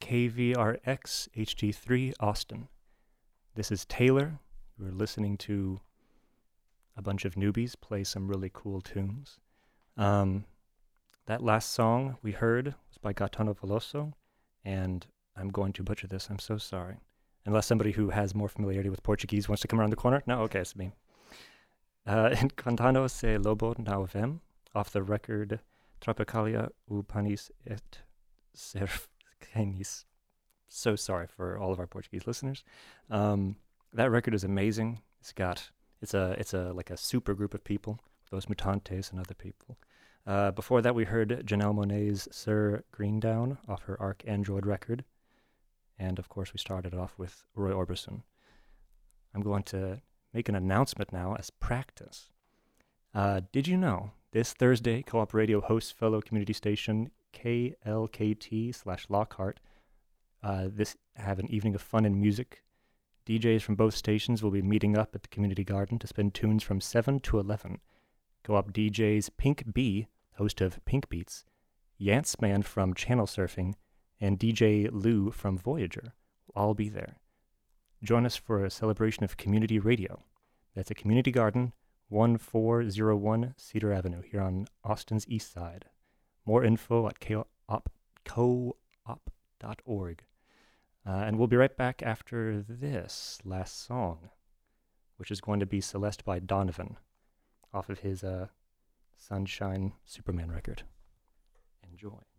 KVRX HD3 Austin. This is Taylor. We're listening to a bunch of newbies play some really cool tunes. That last song we heard was by Gaetano Veloso, and I'm going to butcher this. I'm so sorry. Unless somebody who has more familiarity with Portuguese wants to come around the corner. No? Okay, it's me. Encantando se lobo não vem, off the record Tropicalia u Panis et Sercanis. So sorry for all of our Portuguese listeners. That record is amazing. It's a like a super group of people, those Mutantes and other people. Before that, we heard Janelle Monáe's Sir Greendown off her Arc Android record. And of course, we started off with Roy Orbison. I'm going to make an announcement now as practice. Did you know this Thursday, Co-op Radio hosts fellow community station KLKT/Lockhart. This have an evening of fun and music. DJs from both stations will be meeting up at the community garden to spin tunes from 7 to 11. Co-op DJs Pink B, host of Pink Beats, Yantzman from Channel Surfing, and DJ Lou from Voyager will all be there. Join us for a celebration of community radio. That's at Community Garden, 1401 Cedar Avenue, here on Austin's east side. More info at coop.org. And we'll be right back after this last song, which is going to be Celeste by Donovan, off of his Sunshine Superman record. Enjoy.